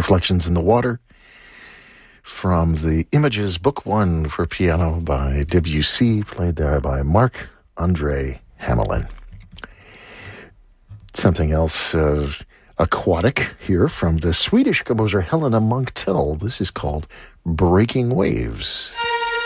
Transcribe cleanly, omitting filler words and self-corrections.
Reflections in the Water from the Images Book 1 for piano by Debussy, played there by Marc-André Hamelin. Something else aquatic here from the Swedish composer Helena Munck-Till. This is called Breaking Waves.